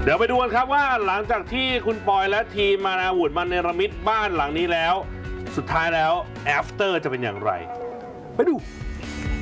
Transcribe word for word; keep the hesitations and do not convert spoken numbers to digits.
ดี๋ยวไปดูกันครับว่าหลังจากที่คุณปอยและทีมมานาวุฒมาเนรมิตบ้านหลังนี้แล้วสุดท้ายแล้ว after จะเป็นอย่างไรไปดู